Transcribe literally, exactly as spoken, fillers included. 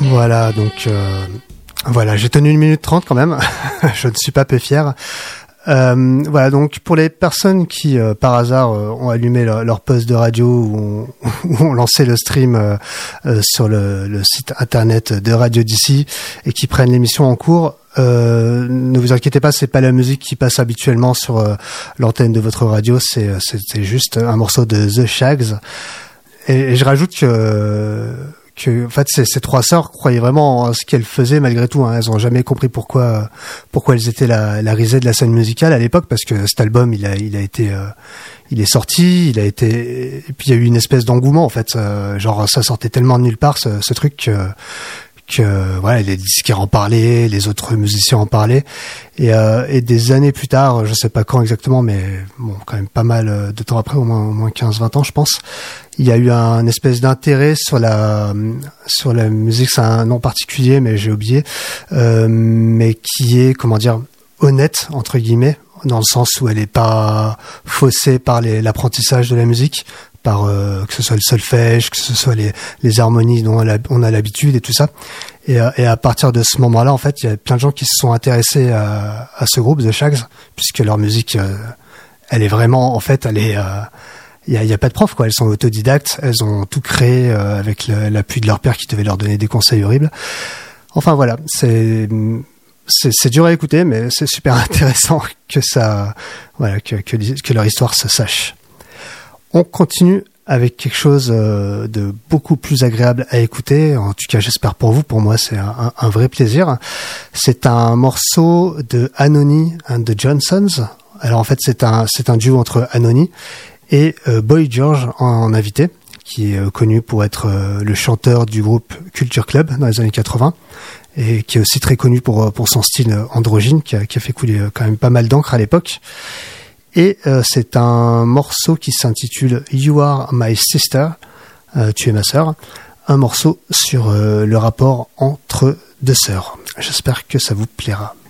Voilà, donc euh, voilà, j'ai tenu une minute trente quand même. Je ne suis pas peu fier. Euh, voilà, donc pour les personnes qui euh, par hasard euh, ont allumé leur, leur poste de radio ou ont, ou ont lancé le stream euh, euh, sur le, le site internet de Radio D C et qui prennent l'émission en cours, euh, ne vous inquiétez pas, c'est pas la musique qui passe habituellement sur euh, l'antenne de votre radio, c'est, c'est, c'est juste un morceau de The Shags. Et, et je rajoute que que en fait ces, ces trois sœurs croyaient vraiment en ce qu'elles faisaient malgré tout, hein. Elles ont jamais compris pourquoi pourquoi elles étaient la, la risée de la scène musicale à l'époque, parce que cet album il a il a été euh, il est sorti, il a été et puis il y a eu une espèce d'engouement en fait, euh, genre ça sortait tellement de nulle part ce, ce truc que que voilà, les disquaires en parlaient, les autres musiciens en parlaient, et, euh, et des années plus tard, je sais pas quand exactement, mais bon, quand même pas mal de temps après, au moins, au moins quinze vingt ans je pense, il y a eu un espèce d'intérêt sur la sur la musique, c'est un nom particulier mais j'ai oublié, euh, mais qui est, comment dire, honnête entre guillemets, dans le sens où elle est pas faussée par les, l'apprentissage de la musique, par euh, que ce soit le solfège, que ce soit les, les harmonies dont on a, on a l'habitude et tout ça. Et, et à partir de ce moment-là, en fait, il y a plein de gens qui se sont intéressés à, à ce groupe, The Shags, puisque leur musique, euh, elle est vraiment, en fait, elle est, il euh, y a, y a pas de prof, quoi. Elles sont autodidactes, elles ont tout créé euh, avec le, l'appui de leur père qui devait leur donner des conseils horribles. Enfin voilà, c'est c'est, c'est dur à écouter, mais c'est super intéressant que ça, voilà, que que, que leur histoire se sache. On continue avec quelque chose de beaucoup plus agréable à écouter. En tout cas, j'espère pour vous. Pour moi, c'est un, un vrai plaisir. C'est un morceau de Anony and the Johnsons. Alors en fait, c'est un c'est un duo entre Anony et euh, Boy George en, en invité, qui est euh, connu pour être euh, le chanteur du groupe Culture Club dans les années quatre-vingts et qui est aussi très connu pour pour son style androgyne, qui a, qui a fait couler quand même pas mal d'encre à l'époque. Et euh, c'est un morceau qui s'intitule You Are My Sister, euh, tu es ma sœur, un morceau sur euh, le rapport entre deux sœurs. J'espère que ça vous plaira.